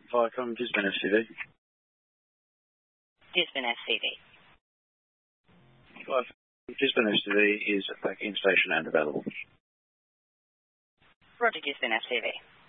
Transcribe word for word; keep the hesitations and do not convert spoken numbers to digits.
Viacom, Gisborne S C V. Gisborne S C V. Gisborne S C V is back in station and available. Roger, Gisborne S C V.